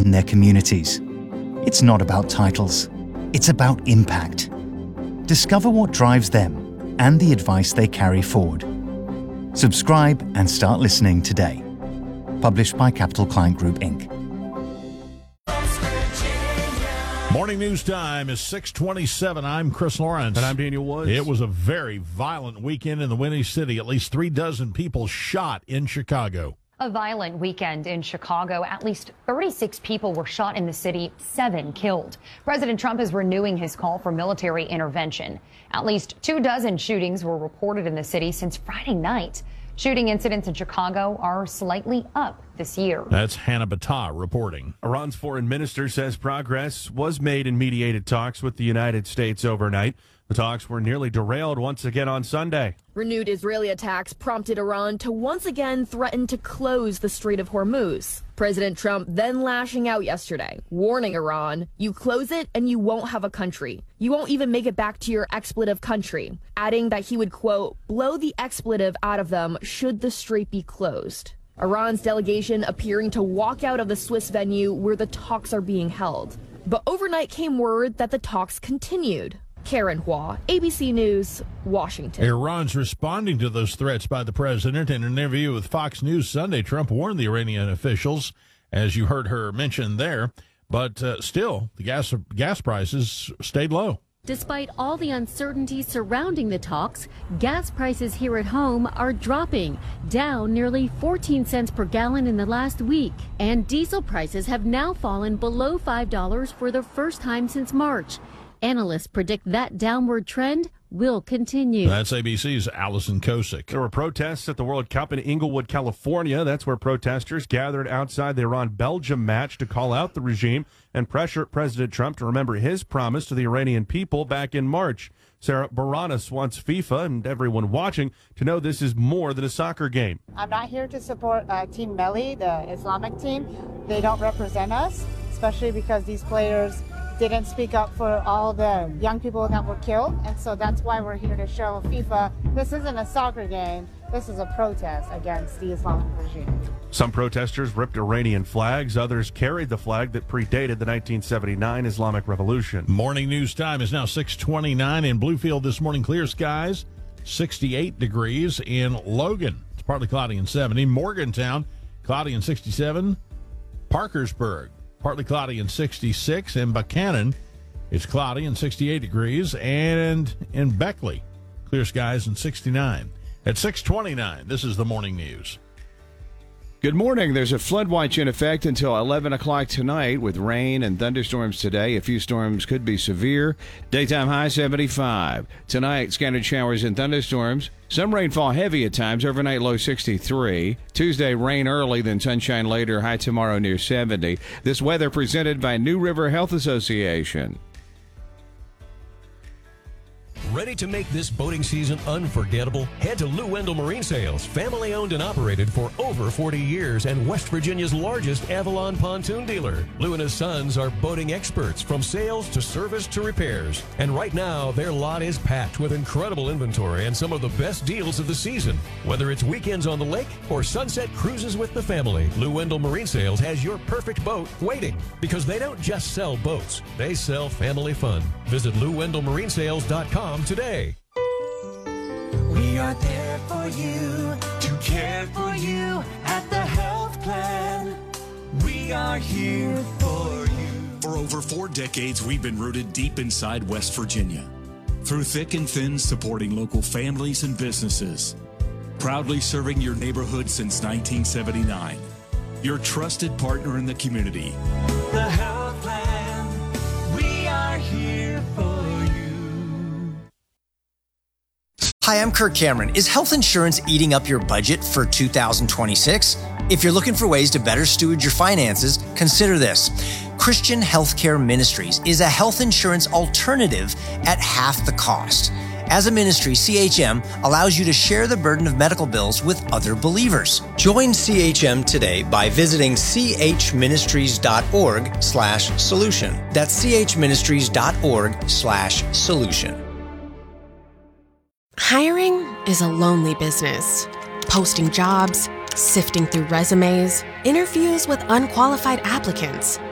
in their communities. It's not about titles. It's about impact. Discover what drives them and the advice they carry forward. Subscribe and start listening today. Published by Capital Client Group, Inc. Morning news time is 6:27. I'm Chris Lawrence. And I'm Daniel Woods. It was a very violent weekend in the Windy City. At least 36 people shot in Chicago. A violent weekend in Chicago. At least 36 people were shot in the city, 7 killed. President Trump is renewing his call for military intervention. At least 24 shootings were reported in the city since Friday night. Shooting incidents in Chicago are slightly up this year. That's Hannah Battah reporting. Iran's foreign minister says progress was made in mediated talks with the United States overnight. The talks were nearly derailed once again on Sunday. Renewed Israeli attacks prompted Iran to once again threaten to close the Strait of Hormuz. President Trump then lashing out yesterday, warning Iran, you close it and you won't have a country. You won't even make it back to your expletive country, adding that he would, quote, blow the expletive out of them should the strait be closed. Iran's delegation appearing to walk out of the Swiss venue where the talks are being held. But overnight came word that the talks continued. Karen Hua, ABC News, Washington. Iran's responding to those threats by the president. In an interview with Fox News Sunday, Trump warned the Iranian officials, as you heard her mention there, but still, the gas prices stayed low. Despite all the uncertainty surrounding the talks, gas prices here at home are dropping, down nearly 14 cents per gallon in the last week. And diesel prices have now fallen below $5 for the first time since March. Analysts predict that downward trend will continue. That's ABC's Allison Kosick. There were protests at the World Cup in Inglewood, California. That's where protesters gathered outside the Iran-Belgium match to call out the regime and pressure President Trump to remember his promise to the Iranian people back in March. Sarah Baranis wants FIFA and everyone watching to know this is more than a soccer game. I'm not here to support Team Melli, the Islamic team. They don't represent us, especially because these players didn't speak up for all the young people that were killed. And so that's why we're here to show FIFA this isn't a soccer game. This is a protest against the Islamic regime. Some protesters ripped Iranian flags. Others carried the flag that predated the 1979 Islamic Revolution. Morning news time is now 6:29 in Bluefield this morning. Clear skies, 68 degrees in Logan. It's partly cloudy and 70. Morgantown, cloudy and 67. Parkersburg, partly cloudy and 66. In Buchanan, it's cloudy and 68 degrees. And in Beckley, clear skies and 69. At 6:29, this is the morning news. Good morning. There's a flood watch in effect until 11 o'clock tonight with rain and thunderstorms today. A few storms could be severe. Daytime high 75. Tonight, scattered showers and thunderstorms. Some rainfall heavy at times. Overnight low 63. Tuesday, rain early, then sunshine later. High tomorrow near 70. This weather presented by New River Health Association. Ready to make this boating season unforgettable? Head to Lou Wendell Marine Sales, family owned and operated for over 40 years and West Virginia's largest Avalon pontoon dealer. Lou and his sons are boating experts from sales to service to repairs. And right now, their lot is packed with incredible inventory and some of the best deals of the season. Whether it's weekends on the lake or sunset cruises with the family, Lou Wendell Marine Sales has your perfect boat waiting. Because they don't just sell boats, they sell family fun. Visit LouWendellMarineSales.com today. We are there for you, to care for you at the health plan. We are here for you. For over 4 decades, we've been rooted deep inside West Virginia. Through thick and thin, supporting local families and businesses. Proudly serving your neighborhood since 1979. Your trusted partner in the community. The health plan. We are here for you. Hi, I'm Kirk Cameron. Is health insurance eating up your budget for 2026? If you're looking for ways to better steward your finances, consider this. Christian Healthcare Ministries is a health insurance alternative at half the cost. As a ministry, CHM allows you to share the burden of medical bills with other believers. Join CHM today by visiting chministries.org/solution. That's chministries.org/solution. Hiring is a lonely business. Posting jobs, sifting through resumes, interviews with unqualified applicants.